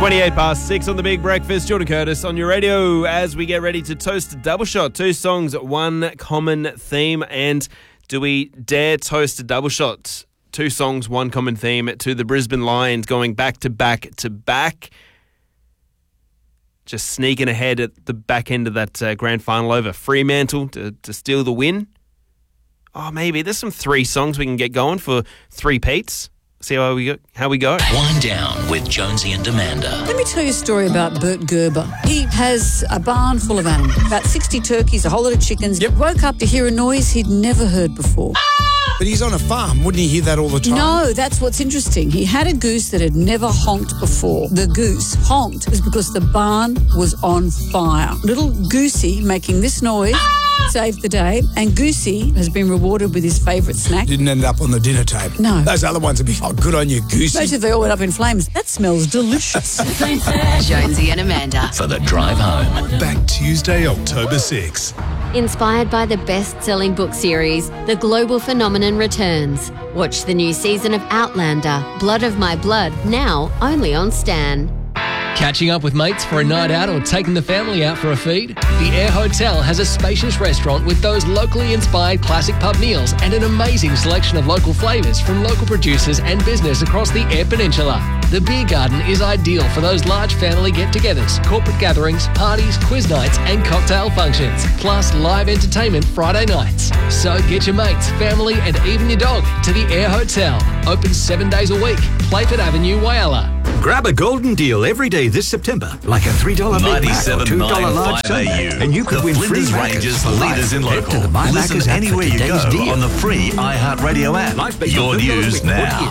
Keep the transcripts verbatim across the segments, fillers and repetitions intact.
twenty-eight past six on the Big Breakfast. Jordan Curtis on your radio as we get ready to toast a double shot. Two songs, one common theme. And do we dare toast a double shot? Two songs, one common theme to the Brisbane Lions going back to back to back. Just sneaking ahead at the back end of that uh, grand final over Fremantle to, to steal the win. Oh, maybe there's some three songs we can get going for three Pete's. See how we go. How we go. Wind down with Jonesy and Amanda. Let me tell you a story about Bert Gerber. He has a barn full of animals, about sixty turkeys, a whole lot of chickens. Yep. Woke up to hear a noise he'd never heard before. But he's on a farm. Wouldn't he hear that all the time? No, that's what's interesting. He had a goose that had never honked before. The goose honked was because the barn was on fire. Little Goosey making this noise saved the day, and Goosey has been rewarded with his favourite snack. Didn't end up on the dinner table. No. Those other ones would be, oh, good on you, Goosey. Imagine if they all went up in flames. That smells delicious. Jonesy and Amanda for the drive home. Back Tuesday, October sixth. Inspired by the best-selling book series, The Global Phenomenon returns. Watch the new season of Outlander, Blood of My Blood, now only on Stan. Catching up with mates for a night out or taking the family out for a feed? The Air Hotel has a spacious restaurant with those locally inspired classic pub meals and an amazing selection of local flavours from local producers and business across the Eyre Peninsula. The beer garden is ideal for those large family get-togethers, corporate gatherings, parties, quiz nights and cocktail functions, plus live entertainment Friday nights. So get your mates, family and even your dog to the Air Hotel. Open seven days a week. Playford Avenue, Whyalla. Grab a golden deal every day this September, like a three dollar Big Mac or two dollar large Sunday, and you could the win Flinders free Rangers, for life. leaders in local. Head to the My Listen Macca's app anywhere for you today's go deal. on the free iHeartRadio app. Your news now.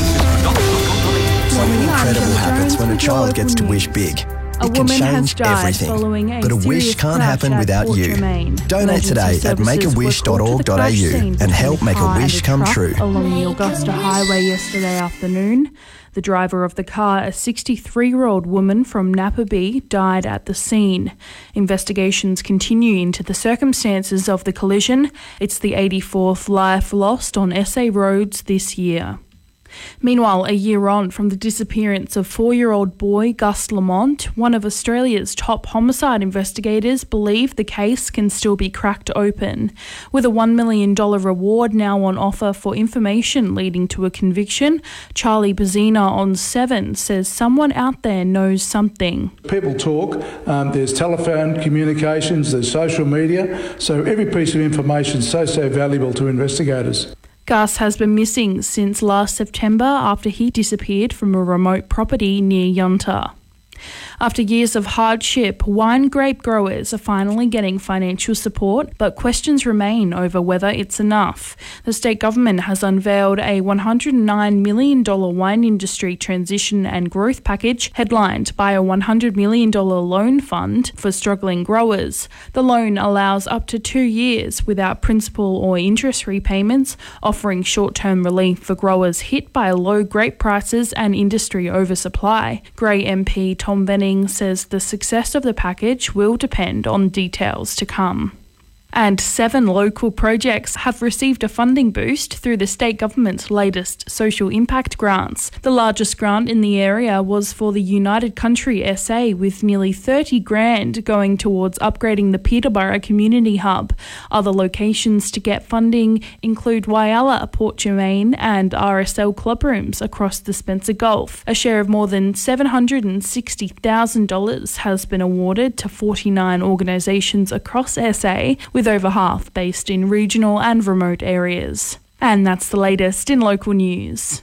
Something incredible happens when a child gets to wish big. It can change everything, but a wish can't happen without you. Donate today at make a wish dot org dot a u and help make a wish come true. Along the Augusta Highway yesterday afternoon, the driver of the car, a sixty-three-year-old woman from Napaby, died at the scene. Investigations continue into the circumstances of the collision. It's the eighty-fourth life lost on S A roads this year. Meanwhile, a year on from the disappearance of four-year-old boy Gus Lamont, one of Australia's top homicide investigators believe the case can still be cracked open. With a one million dollars reward now on offer for information leading to a conviction, Charlie Bazina on Seven says someone out there knows something. People talk, um, there's telephone communications, there's social media, so every piece of information is so, so valuable to investigators. Gus has been missing since last September after he disappeared from a remote property near Yunta. After years of hardship, wine grape growers are finally getting financial support, but questions remain over whether it's enough. The state government has unveiled a one hundred nine million dollars wine industry transition and growth package headlined by a one hundred million dollars loan fund for struggling growers. The loan allows up to two years without principal or interest repayments, offering short-term relief for growers hit by low grape prices and industry oversupply. Grey M P Tom Benning says the success of the package will depend on details to come. And seven local projects have received a funding boost through the state government's latest social impact grants. The largest grant in the area was for the United Country S A, with nearly thirty grand going towards upgrading the Peterborough Community Hub. Other locations to get funding include Whyalla, Port Germain and R S L club rooms across the Spencer Gulf. A share of more than seven hundred sixty thousand dollars has been awarded to forty-nine organisations across S A, with over half based in regional and remote areas. And that's the latest in local news.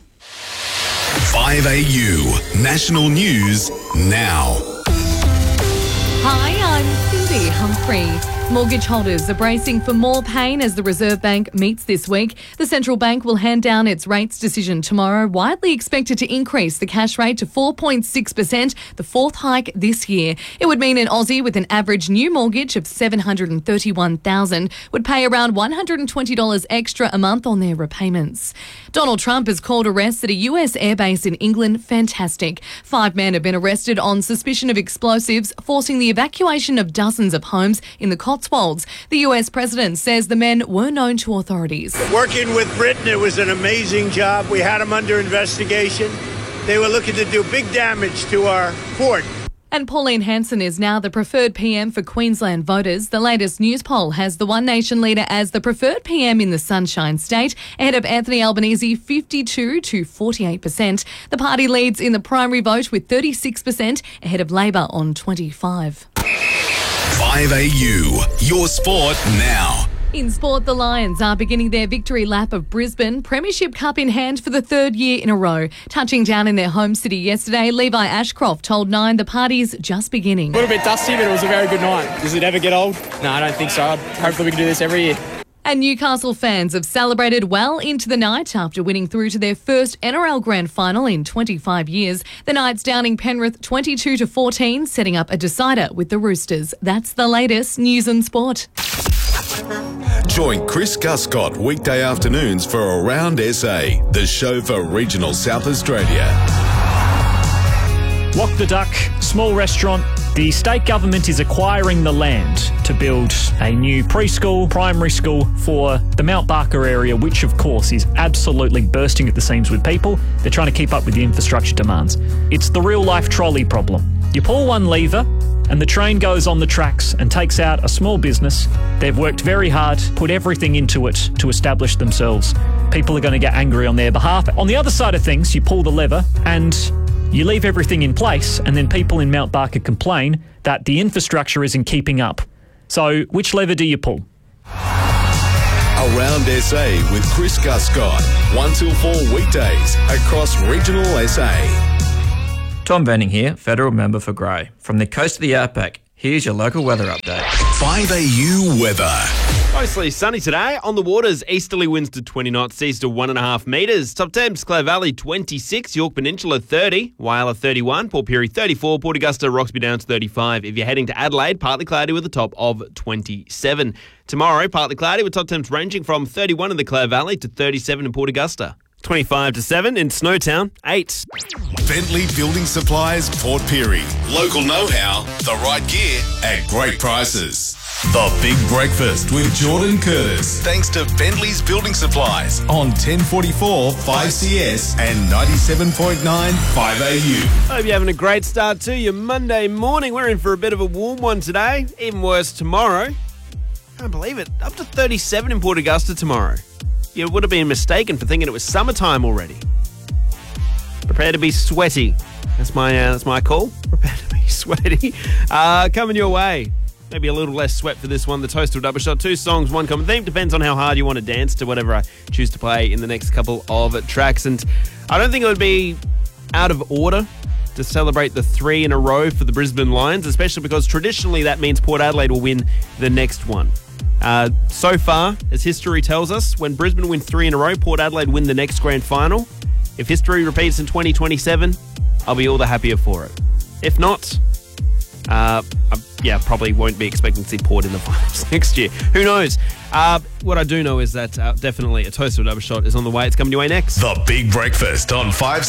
five A U National News Now. Hi, I'm Cindy Humphrey. Mortgage holders are bracing for more pain as the Reserve Bank meets this week. The central bank will hand down its rates decision tomorrow, widely expected to increase the cash rate to four point six percent, the fourth hike this year. It would mean an Aussie with an average new mortgage of seven hundred thirty-one thousand dollars would pay around one hundred twenty dollars extra a month on their repayments. Donald Trump has called arrests at a U S airbase in England fantastic. Five men have been arrested on suspicion of explosives, forcing the evacuation of dozens of homes in the Cotswolds. The U S president says the men were known to authorities. Working with Britain, it was an amazing job. We had them under investigation. they were looking to do big damage to our port. And Pauline Hanson is now the preferred P M for Queensland voters. The latest news poll has the One Nation leader as the preferred P M in the Sunshine State, ahead of Anthony Albanese fifty-two to forty-eight percent. The party leads in the primary vote with thirty-six percent, ahead of Labor on twenty-five. five A U, your sport now. In sport, the Lions are beginning their victory lap of Brisbane, Premiership Cup in hand for the third year in a row. Touching down in their home city yesterday, Levi Ashcroft told Nine the party's just beginning. A little bit dusty, but it was a very good night. Does it ever get old? No, I don't think so. Hopefully we can do this every year. And Newcastle fans have celebrated well into the night after winning through to their first N R L Grand Final in twenty-five years. The Knights downing Penrith twenty-two to fourteen, setting up a decider with the Roosters. That's the latest news and sport. Join Chris Guscott weekday afternoons for Around S A, the show for regional South Australia. Walk the Duck, small restaurant. The state government is acquiring the land to build a new preschool, primary school for the Mount Barker area, which of course is absolutely bursting at the seams with people. They're trying to keep up with the infrastructure demands. It's the real life trolley problem. You pull one lever and the train goes on the tracks and takes out a small business. They've worked very hard, put everything into it to establish themselves. People are going to get angry on their behalf. On the other side of things, you pull the lever and you leave everything in place, and then people in Mount Barker complain that the infrastructure isn't keeping up. So which lever do you pull? Around S A with Chris Guscott, one till four weekdays across regional S A. Tom Venning here, Federal Member for Grey. From the coast of the Outback, here's your local weather update. five A U weather. Mostly sunny today. On the waters, easterly winds to twenty knots, seas to one and a half metres. Top temps, Clare Valley twenty-six, York Peninsula thirty, Whyalla thirty-one, Port Pirie thirty-four, Port Augusta, Roxby Downs thirty-five. If you're heading to Adelaide, partly cloudy with a top of twenty-seven. Tomorrow, partly cloudy with top temps ranging from thirty-one in the Clare Valley to thirty-seven in Port Augusta. twenty-five to seven in Snowtown, eight. Bentley Building Supplies, Port Pirie. Local know-how, the right gear at great prices. The Big Breakfast with Jordan Curtis. Thanks to Bentley's Building Supplies on ten forty-four five C S and ninety-seven point nine five A U. Hope you're having a great start to your Monday morning. We're in for a bit of a warm one today. Even worse tomorrow. Can't believe it. Up to thirty-seven in Port Augusta tomorrow. You would have been mistaken for thinking it was summertime already. Prepare to be sweaty. That's my uh, that's my call. Prepare to be sweaty. Uh, coming your way. Maybe a little less sweat for this one. The Toast or Double Shot. Two songs, one common theme. Depends on how hard you want to dance to whatever I choose to play in the next couple of tracks. And I don't think it would be out of order to celebrate the three in a row for the Brisbane Lions, especially because traditionally that means Port Adelaide will win the next one. Uh, so far, as history tells us, when Brisbane win three in a row, Port Adelaide win the next grand final. If history repeats in twenty twenty-seven, I'll be all the happier for it. If not, uh, I, yeah, probably won't be expecting to see Port in the finals next year. Who knows? Uh, what I do know is that uh, definitely a Toast or Double Shot is on the way. It's coming your way next. The Big Breakfast on five